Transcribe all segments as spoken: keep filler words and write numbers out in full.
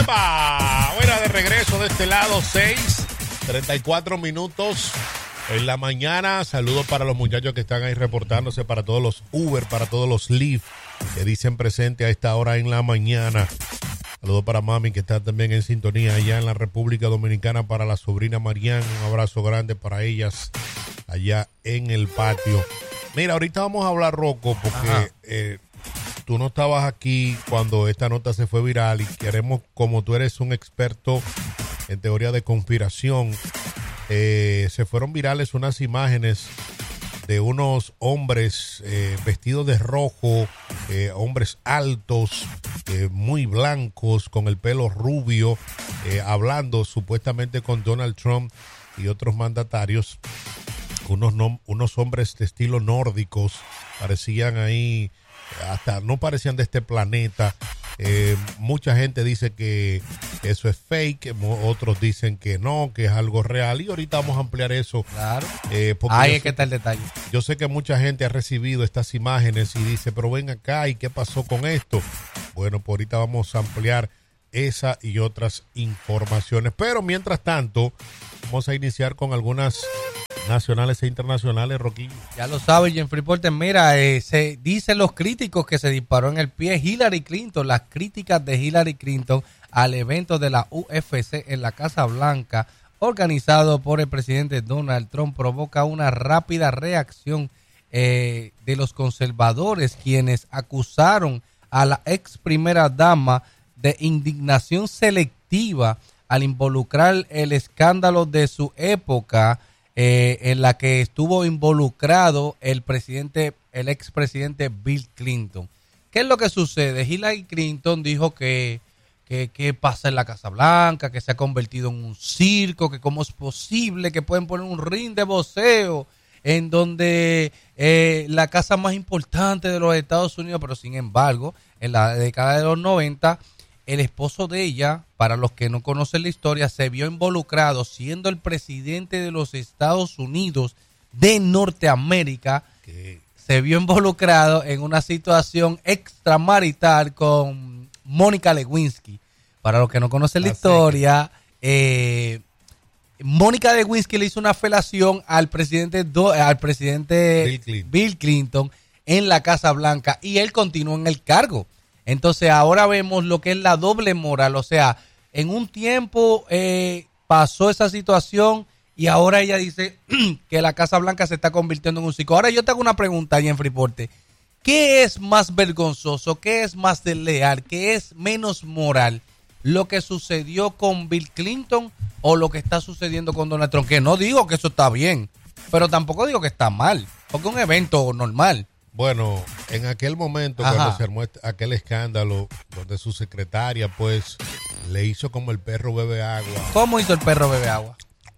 ¡Epa! Fuera de regreso de este lado, seis, treinta y cuatro minutos en la mañana. Saludos para los muchachos que están ahí reportándose, para todos los Uber, para todos los Lyft que dicen presente a esta hora en la mañana. Saludos para mami que está también en sintonía allá en la República Dominicana, para la sobrina Mariana. Un abrazo grande para ellas allá en el patio. Mira, ahorita vamos a hablar, Rocco, porque eh, tú no estabas aquí cuando esta nota se fue viral y queremos, como tú eres un experto en teoría de conspiración, eh, se fueron virales unas imágenes de unos hombres eh, vestidos de rojo, eh, hombres altos, eh, muy blancos, con el pelo rubio, eh, hablando supuestamente con Donald Trump y otros mandatarios. Unos, no, unos hombres de estilo nórdicos, parecían ahí, hasta no parecían de este planeta. Eh, mucha gente dice que eso es fake, otros dicen que no, que es algo real, y ahorita vamos a ampliar eso. Claro. Eh, Ahí es que está el detalle. Yo sé que mucha gente ha recibido estas imágenes y dice, pero ven acá, ¿y qué pasó con esto? Bueno, pues ahorita vamos a ampliar esa y otras informaciones. Pero mientras tanto, vamos a iniciar con algunas nacionales e internacionales, Roquillo. Ya lo sabe, Jeffrey Porter. Mira, eh, se dicen los críticos que se disparó en el pie Hillary Clinton, las críticas de Hillary Clinton al evento de la U F C en la Casa Blanca, organizado por el presidente Donald Trump, provoca una rápida reacción eh, de los conservadores, quienes acusaron a la ex primera dama de indignación selectiva al involucrar el escándalo de su época, Eh, en la que estuvo involucrado el presidente, el expresidente Bill Clinton. ¿Qué es lo que sucede? Hillary Clinton dijo que, que, que pasa en la Casa Blanca, que se ha convertido en un circo, que cómo es posible que pueden poner un ring de boxeo en donde eh, la casa más importante de los Estados Unidos, pero sin embargo, en la década de los noventa, el esposo de ella, para los que no conocen la historia, se vio involucrado, siendo el presidente de los Estados Unidos de Norteamérica, ¿Qué? Se vio involucrado en una situación extramarital con Mónica Lewinsky. Para los que no conocen la historia, eh, Mónica Lewinsky le hizo una felación al presidente, do, al presidente Bill Clinton. Bill Clinton en la Casa Blanca, y él continuó en el cargo. Entonces ahora vemos lo que es la doble moral, o sea, en un tiempo eh, pasó esa situación y ahora ella dice que la Casa Blanca se está convirtiendo en un circo. Ahora yo te hago una pregunta, Jeffrey Porter. ¿Qué es más vergonzoso, qué es más desleal, qué es menos moral? ¿Lo que sucedió con Bill Clinton o lo que está sucediendo con Donald Trump? Que no digo que eso está bien, pero tampoco digo que está mal, porque es un evento normal. Bueno, en aquel momento, Ajá, cuando se armó aquel escándalo, donde su secretaria, pues, le hizo como el perro bebe agua. ¿Cómo hizo el perro bebe agua?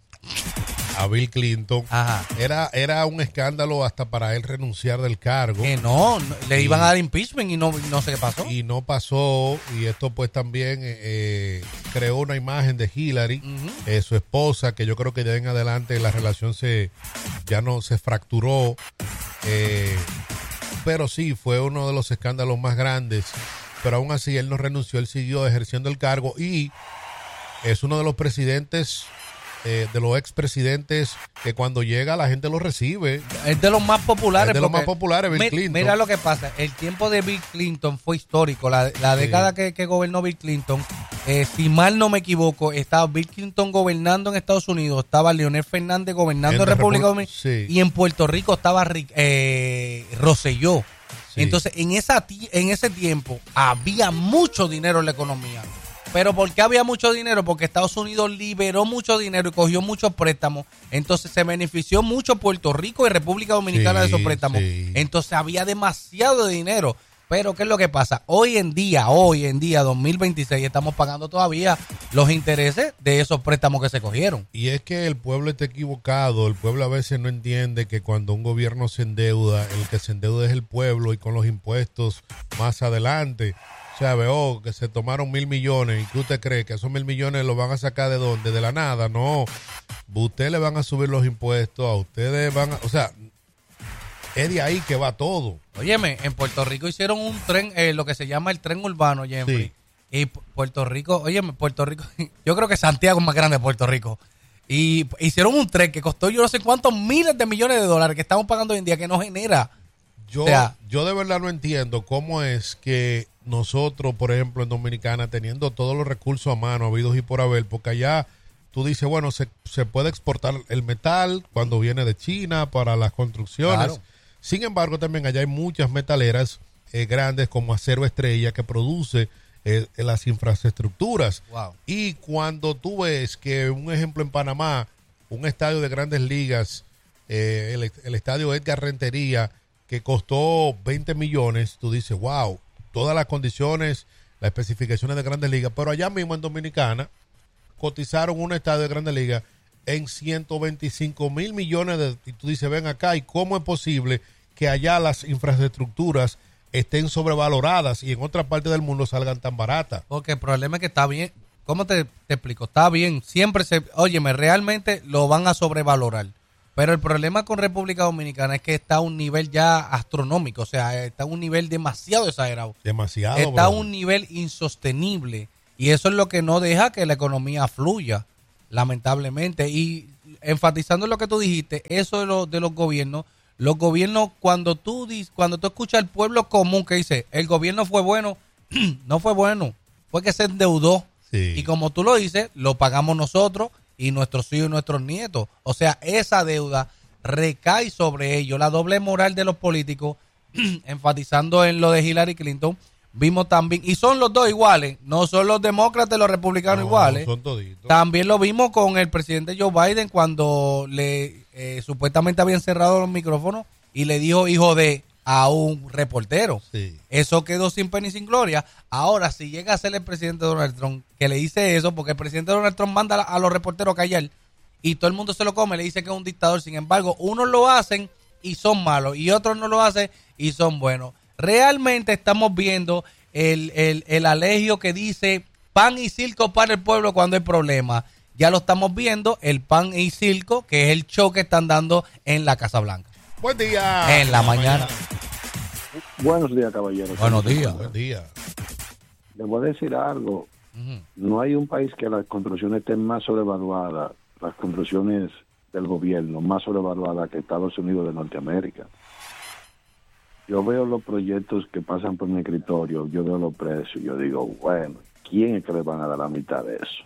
A Bill Clinton. Ajá. Era, era un escándalo hasta para él renunciar del cargo. Que no, no, le Y- iban a dar impeachment y no, no sé qué pasó. Y no pasó, y esto pues también eh, creó una imagen de Hillary, Ujú. eh, su esposa, que yo creo que ya en adelante la relación se ya no se fracturó, eh, pero sí fue uno de los escándalos más grandes, pero aún así él no renunció, él siguió ejerciendo el cargo y es uno de los presidentes, eh, de los expresidentes que cuando llega la gente lo recibe. Es de los más populares. Es de los porque- más populares, Bill mi- Clinton. Mira lo que pasa, el tiempo de Bill Clinton fue histórico, la, la Sí. década que, que gobernó Bill Clinton, eh, si mal no me equivoco, estaba Bill Clinton gobernando en Estados Unidos, estaba Leonel Fernández gobernando en En República Repu- Dominicana, sí. y en Puerto Rico estaba Ric- eh, Rosselló. Sí. Entonces, en, esa ti- en ese tiempo había mucho dinero en la economía. ¿Pero por qué había mucho dinero? Porque Estados Unidos liberó mucho dinero y cogió muchos préstamos. Entonces se benefició mucho Puerto Rico y República Dominicana Sí, de esos préstamos. sí. Entonces había demasiado dinero. Pero ¿qué es lo que pasa? Hoy en día, hoy en día, dos mil veintiséis, estamos pagando todavía los intereses de esos préstamos que se cogieron. Y es que el pueblo está equivocado, el pueblo a veces no entiende que cuando un gobierno se endeuda, el que se endeuda es el pueblo y con los impuestos más adelante. O sea, veo que se tomaron mil millones y que usted cree que esos mil millones los van a sacar de dónde, de la nada. No, usted le van a subir los impuestos, a ustedes van a, o sea, es de ahí que va todo. Óyeme, en Puerto Rico hicieron un tren, eh, lo que se llama el tren urbano, Jeffrey. Sí. Y Puerto Rico, oye, Puerto Rico, yo creo que Santiago es más grande de Puerto Rico. Y hicieron un tren que costó yo no sé cuántos miles de millones de dólares que estamos pagando hoy en día que no genera. Yo, o sea, yo de verdad no entiendo cómo es que nosotros, por ejemplo, en Dominicana, teniendo todos los recursos a mano, habidos y por haber, porque allá tú dices, bueno, se, se puede exportar el metal cuando viene de China para las construcciones. Claro. Sin embargo, también allá hay muchas metaleras eh, grandes como Acero Estrella que produce eh, las infraestructuras. Wow. Y cuando tú ves que, un ejemplo en Panamá, un estadio de Grandes Ligas, eh, el, el estadio Edgar Rentería, que costó veinte millones, tú dices, wow, todas las condiciones, las especificaciones de Grandes Ligas, pero allá mismo en Dominicana cotizaron un estadio de Grandes Ligas en ciento veinticinco mil millones de, y tú dices, ven acá, ¿y cómo es posible que allá las infraestructuras estén sobrevaloradas y en otra parte del mundo salgan tan baratas? Porque el problema es que está bien, ¿cómo te, te explico? Está bien, siempre se, óyeme, realmente lo van a sobrevalorar. Pero el problema con República Dominicana es que está a un nivel ya astronómico, o sea, está a un nivel demasiado exagerado. Demasiado. Está bro. a un nivel insostenible y eso es lo que no deja que la economía fluya, lamentablemente. Y enfatizando lo que tú dijiste, eso de, lo, de los gobiernos, los gobiernos, cuando tú, cuando tú escuchas al pueblo común que dice, el gobierno fue bueno, no fue bueno, fue que se endeudó. Sí. Y como tú lo dices, lo pagamos nosotros y nuestros hijos y nuestros nietos. O sea, esa deuda recae sobre ellos. La doble moral de los políticos, enfatizando en lo de Hillary Clinton, vimos también, y son los dos iguales, no son los demócratas y los republicanos No, iguales. son toditos. También lo vimos con el presidente Joe Biden cuando le eh, supuestamente habían cerrado los micrófonos y le dijo hijo de a un reportero. Sí. Eso quedó sin pena y sin gloria. Ahora, si llega a ser el presidente Donald Trump, que le dice eso, porque el presidente Donald Trump manda a los reporteros a callar y todo el mundo se lo come, le dice que es un dictador. Sin embargo, unos lo hacen y son malos y otros no lo hacen y son buenos. Realmente estamos viendo el, el, el alegio que dice pan y circo para el pueblo cuando hay problemas. Ya lo estamos viendo, el pan y circo, que es el show que están dando en la Casa Blanca. Buen día. En la mañana. Buenos días, caballeros. Buenos días. Buen día. Les voy a decir algo. Ujú. No hay un país que las construcciones estén más sobrevaluadas, las construcciones del gobierno, más sobrevaluadas que Estados Unidos de Norteamérica. Yo veo los proyectos que pasan por mi escritorio, yo veo los precios, yo digo, bueno, ¿quién es que le van a dar la mitad de eso?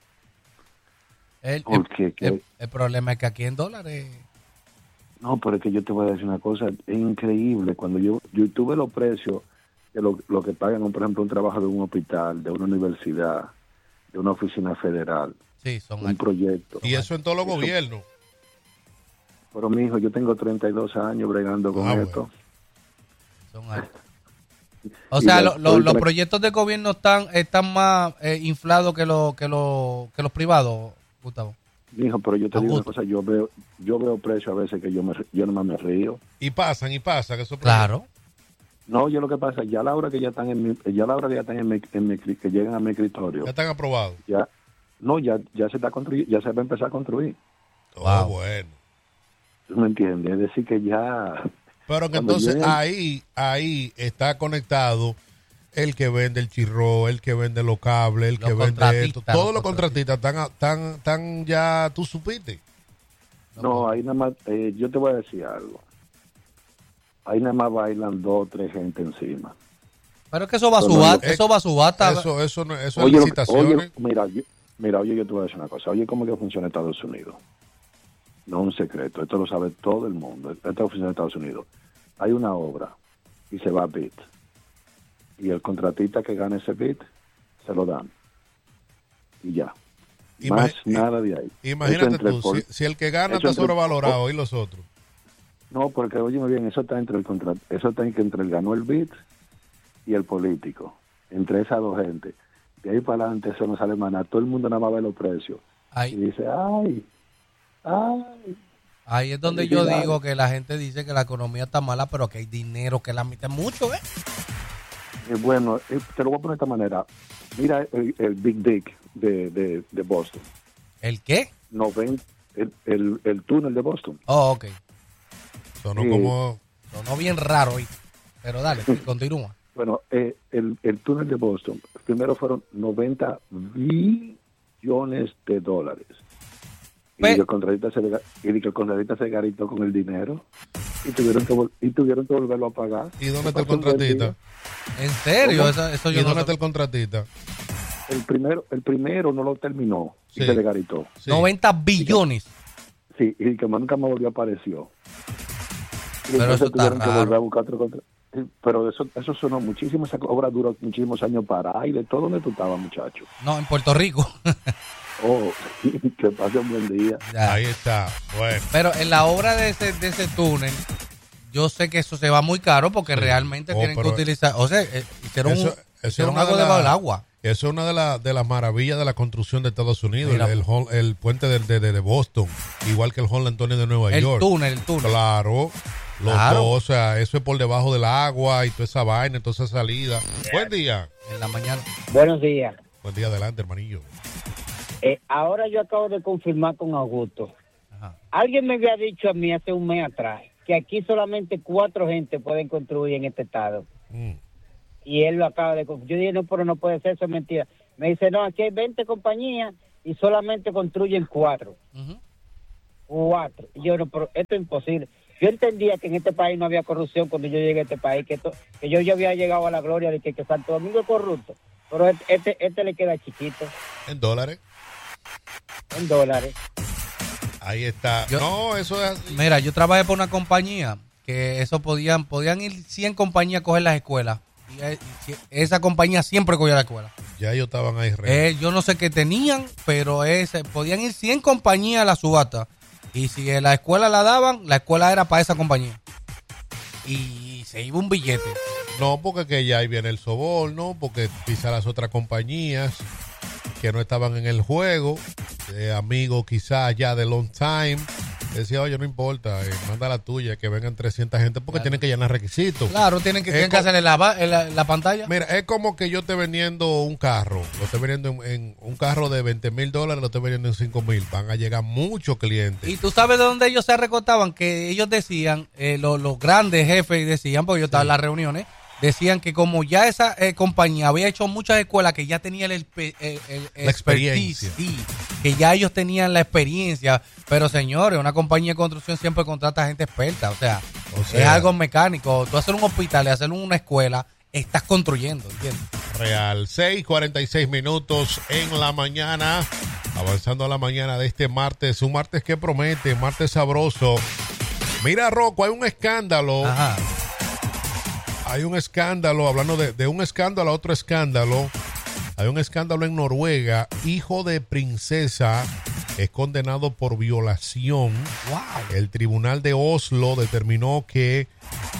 El, Porque el, que- el- el problema es que aquí en dólares... No, pero es que yo te voy a decir una cosa, es increíble. Cuando yo, yo tuve los precios de lo, lo que pagan, por ejemplo, un trabajo de un hospital, de una universidad, de una oficina federal, Sí, son un altos. proyecto. Y eso en todos los Eso- gobiernos. Pero mi hijo, yo tengo treinta y dos años bregando con Ah, esto. Son altos. O Y sea, la- lo- lo- ahorita los me- proyectos de gobierno están están más eh, inflados que, lo, que, lo, que los privados, Gustavo. Mi hijo, pero yo te digo una Augusto. cosa, yo veo yo veo precios a veces que yo me yo nomás me río. Y pasan, y pasan. Eso Claro. No, yo lo que pasa, ya a la hora que ya están en mi, ya a la hora que ya están en mi, en mi- que llegan a mi escritorio, Ya están aprobados. ya no, ya ya se está construyendo, ya se va a empezar a construir. Oh, Wow. bueno. ¿Tú me entiendes? Es decir que ya Pero que Cuando entonces lleguen- ahí, ahí está conectado el que vende el chirro, el que vende los cables, el Los que vende contratistas, esto. los Todos los contratistas están, a- están, están ya, tú supiste. no, ahí nada más, eh, yo te voy a decir algo. Ahí nada más bailan dos o tres gente encima. Pero es que eso va a Pero subasta, no, eso va a subasta. Eso, eso, no- eso es Oye, lo que- licitaciones. oye, mira, yo- mira, oye, yo te voy a decir una cosa. Oye, ¿cómo que funciona Estados Unidos? No es un secreto, esto lo sabe todo el mundo. Esta funciona en Estados Unidos. Hay una obra y se va a bid. Y el contratista que gane ese bid, se lo dan. Y ya. Imagi- Más nada de ahí. Imagínate Eso entre tú, el pol- si, si el que gana eso está entre- sobrevalorado y los otros. No, porque óyeme bien, eso está entre el contra, eso está entre el ganó el bid y el político. Entre esas dos gente. De ahí para adelante eso no sale más nada. Todo el mundo nada más ve los precios. Y Ahí, dice, ay, ay. ahí es donde yo Felicidades. digo que la gente dice que la economía está mala, pero que hay dinero que la mitad mucho, ¿eh? Eh, bueno, eh, te lo voy a poner de esta manera. Mira el, el Big Dick de, de, de Boston. ¿El qué? No ven el, el, el túnel de Boston. Oh, ok. Sonó Sí. como... Sonó bien raro hoy. Pero dale, sí, continúa. Bueno, eh, el, el túnel de Boston, primero fueron noventa billones de dólares. Y Pe- el contratista se, le- y que el contratista se garitó con el dinero y tuvieron que, vol- y tuvieron que volverlo a pagar. ¿Y dónde está el Pasó un buen contratista? día. ¿En serio? ¿Cómo? Eso, eso ¿Y yo no dónde sé. está el contratista? El primero, el primero no lo terminó y Sí. se le garitó. Sí. noventa billones. Sí, y que nunca más volvió apareció. Y Pero entonces eso está tuvieron que raro. volver a buscar otro contra- Sí, pero eso eso sonó muchísimo, esa obra duró muchísimos años para ahí. ¿De todo donde tú estabas, muchacho? No, en Puerto Rico. Oh, que pase un buen día. Ya. Ahí está. Bueno. Pero en la obra de ese, de ese túnel, yo sé que eso se va muy caro porque Sí. realmente Oh, tienen que pero- utilizar, o sea, eh, hicieron, Eso- un- eso es hicieron una algo de debajo la- del agua. Eso es una de, la- de las maravillas de la construcción de Estados Unidos, Mira. el, el, hall- el puente de, de- de Boston, igual que el Hall Antonio de Nueva El York. túnel, el túnel. Claro, los Claro. dos, o sea, eso es por debajo del agua y toda esa vaina, toda esa salida. Buen día. En la mañana. Buenos días. Buen día, adelante, hermanillo. Eh, ahora yo acabo de confirmar con Augusto. Ajá. Alguien me había dicho a mí hace un mes atrás que aquí solamente cuatro gente pueden construir en este estado. Mm. Y él lo acaba de confirmar. Yo dije, no, pero no puede ser, eso es mentira. Me dice, no, aquí hay veinte compañías y solamente construyen cuatro. Ujú. Cuatro. Y yo, no, pero esto es imposible. Yo entendía que en este país no había corrupción cuando yo llegué a este país, que, esto, que yo ya había llegado a la gloria de que, que Santo Domingo es corrupto. Pero este, este, este le queda chiquito, En dólares. en dólares. Ahí está. Yo- no, eso es así. Mira, yo trabajé por una compañía que eso podían, podían ir cien compañías a coger las escuelas. Y, eh, y si- esa compañía siempre cogía la escuela. Ya ellos estaban ahí. re- Eh, yo no sé qué tenían, pero ese, podían ir cien compañías a la subasta. Y si la escuela la daban, la escuela era para esa compañía. Y se iba un billete. No, porque que ya ahí viene el soborno, porque quizás las otras compañías que no estaban en el juego, eh, amigos quizás ya de long time, decía, oye, no importa, eh, manda la tuya, que vengan trescientas gente, porque Claro. tienen que llenar requisitos. Claro, tienen que, Es tienen que co- hacerle la, va- la, la pantalla. Mira, es como que yo esté vendiendo un carro, lo estoy vendiendo en, en un carro de veinte mil dólares, lo estoy vendiendo en cinco mil, van a llegar muchos clientes. Y tú sabes de dónde ellos se recortaban, que ellos decían, eh, los, los grandes jefes decían, porque yo estaba en las reuniones, decían que como ya esa eh, compañía había hecho muchas escuelas que ya tenían el, espe- el- el- La expertise, experiencia. sí, que ya ellos tenían la experiencia, pero señores, una compañía de construcción siempre contrata gente experta, o sea, O es sea- algo mecánico. Tú hacer un hospital y hacer una escuela, estás construyendo, ¿entiendes? Real, seis cuarenta y seis minutos en la mañana, avanzando a la mañana de este martes, un martes que promete, martes sabroso. Mira, Rocco, hay un escándalo, Ajá. hay un escándalo, hablando de, de un escándalo a otro escándalo, hay un escándalo en Noruega, hijo de princesa es condenado por violación. Wow. El tribunal de Oslo determinó que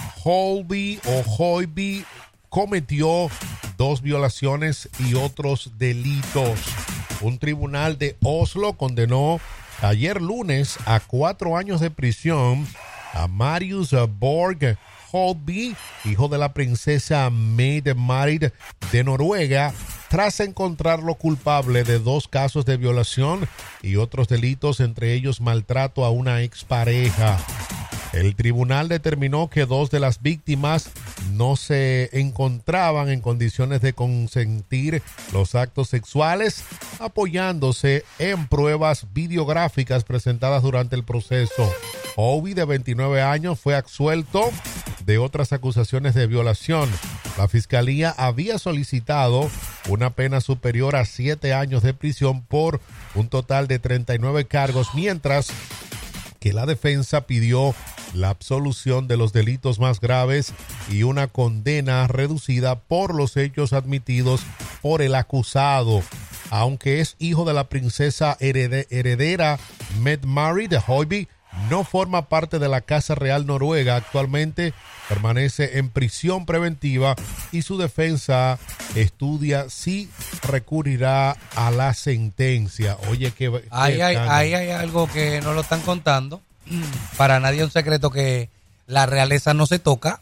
Holby o Hoyby cometió dos violaciones y otros delitos. Un tribunal de Oslo condenó ayer lunes a cuatro años de prisión a Marius Borg Holby, hijo de la princesa Mette-Marit de Noruega, tras encontrarlo culpable de dos casos de violación y otros delitos, entre ellos maltrato a una expareja. El tribunal determinó que dos de las víctimas no se encontraban en condiciones de consentir los actos sexuales, apoyándose en pruebas videográficas presentadas durante el proceso. Obi, de veintinueve años, fue absuelto de otras acusaciones de violación. La fiscalía había solicitado una pena superior a siete años de prisión por un total de treinta y nueve cargos, mientras que la defensa pidió la absolución de los delitos más graves y una condena reducida por los hechos admitidos por el acusado. Aunque es hijo de la princesa herede- heredera Mette-Marit de Hoyby, no forma parte de la Casa Real Noruega. Actualmente permanece en prisión preventiva y su defensa estudia si recurrirá a la sentencia. Oye, qué, qué Ahí hay, escándalo. ahí hay algo que no lo están contando. Para nadie es un secreto que la realeza no se toca.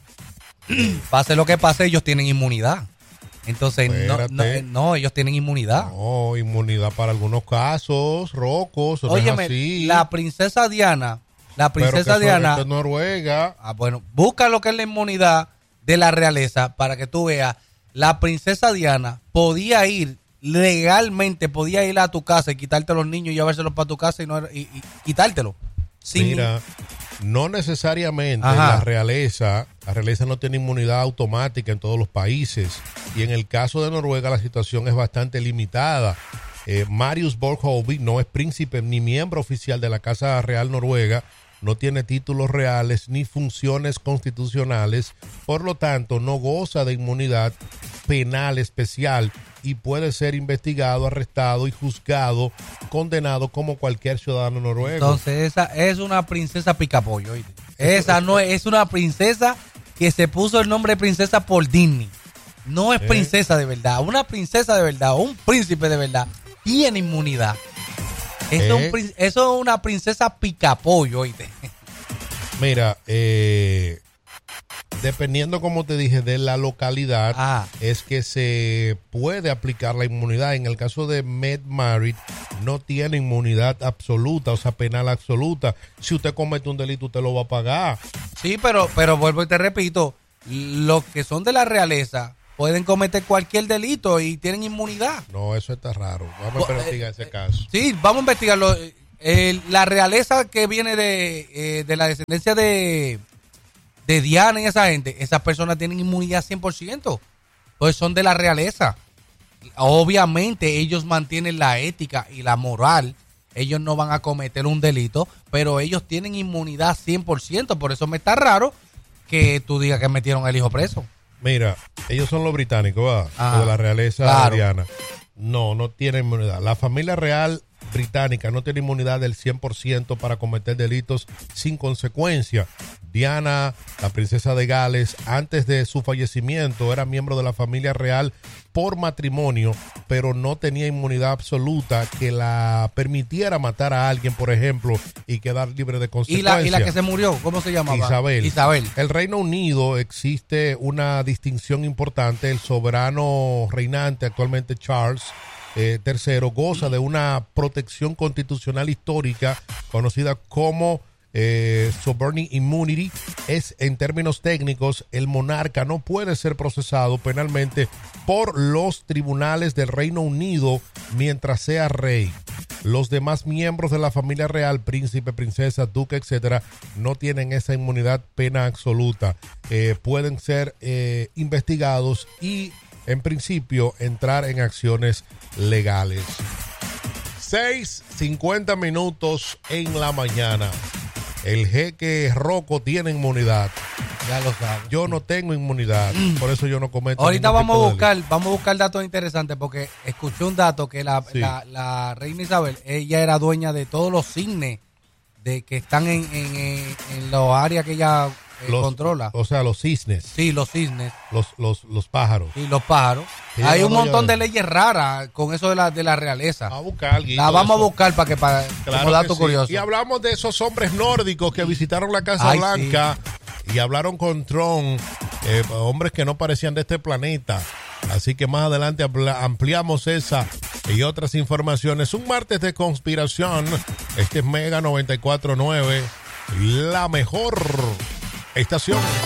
Pase lo que pase, ellos tienen inmunidad. Entonces, no, no, Espérate. no, ellos tienen inmunidad. No, inmunidad para algunos casos, rocos, no es Óyeme, así. la princesa Diana, la Pero que princesa eso- Diana, esto es Noruega. ah, bueno, busca lo que es la inmunidad de la realeza, para que tú veas, la princesa Diana podía ir legalmente, podía ir a tu casa y quitarte los niños y llevárselos para tu casa y, no, y, y quitártelo. Sin Mira, no necesariamente Ajá. la realeza, la realeza no tiene inmunidad automática en todos los países. Y en el caso de Noruega la situación es bastante limitada. Eh, Marius Borghovik no es príncipe ni miembro oficial de la Casa Real Noruega, no tiene títulos reales ni funciones constitucionales, por lo tanto no goza de inmunidad penal especial y puede ser investigado, arrestado y juzgado, condenado como cualquier ciudadano noruego. Entonces esa es una princesa picapollo, ¿oíste? Esa no es, es una princesa que se puso el nombre de princesa por Disney. No es ¿Eh? princesa de verdad. Una princesa de verdad o un príncipe de verdad tiene inmunidad. Eso, ¿Eh? es, un, eso es una princesa picapollo, ¿oíste? Mira, eh, dependiendo, como te dije, de la localidad, Ah. es que se puede aplicar la inmunidad. En el caso de Med Marit, no tiene inmunidad absoluta, o sea, penal absoluta. Si usted comete un delito, usted lo va a pagar. Sí, pero, pero vuelvo y te repito, los que son de la realeza pueden cometer cualquier delito y tienen inmunidad. No, eso está raro. Vamos a Bo- investigar eh, ese caso. Sí, vamos a investigarlo. Eh, la realeza que viene de, eh, de la descendencia de, de Diana y esa gente, esas personas tienen inmunidad cien por ciento. Pues son de la realeza. Obviamente ellos mantienen la ética y la moral. Ellos no van a cometer un delito, pero ellos tienen inmunidad cien por ciento. Por eso me está raro que tú digas que metieron al hijo preso. Mira, ellos son los británicos, ¿verdad? Ajá. De la realeza Claro. Diana. No, no tienen inmunidad. La familia real británica no tiene inmunidad del cien por ciento para cometer delitos sin consecuencia. Diana, la princesa de Gales, antes de su fallecimiento era miembro de la familia real por matrimonio, pero no tenía inmunidad absoluta que la permitiera matar a alguien, por ejemplo, y quedar libre de ¿Y consecuencias. la, y la que se murió? ¿Cómo se llamaba? Isabel. Isabel. El Reino Unido existe una distinción importante. El soberano reinante, actualmente Charles eh, tercero, goza de una protección constitucional histórica conocida como eh, Sovereign Immunity. Es, en términos técnicos, el monarca no puede ser procesado penalmente por los tribunales del Reino Unido mientras sea rey. Los demás miembros de la familia real, príncipe, princesa, duque, etcétera, no tienen esa inmunidad pena absoluta. Eh, pueden ser eh, investigados y, en principio, entrar en acciones legales. seis cincuenta minutos en la mañana. El jeque Rocco tiene inmunidad. Ya lo sabes. Yo no tengo inmunidad, por eso yo no cometo. Ahorita ningún vamos a tipo de buscar, vamos a buscar datos interesantes porque escuché un dato que la, Sí. la, la reina Isabel, ella era dueña de todos los cisnes de que están en, en, en, en las áreas que ella eh, Los- controla. O sea, los cisnes, Sí, los cisnes los, los, los pájaros. y los pájaros. Sí, Hay no, un no, montón ya- de leyes raras con eso de la, de la realeza. A buscar alguito La vamos de a eso. buscar para que para Claro como dato que sí. curioso. Y hablamos de esos hombres nórdicos que visitaron la Casa Ay, Blanca y hablaron con Trump, eh, hombres que no parecían de este planeta. Así que más adelante ampla- ampliamos esa y otras informaciones. Un martes de conspiración. Este es Mega noventa y cuatro punto nueve, la mejor estación.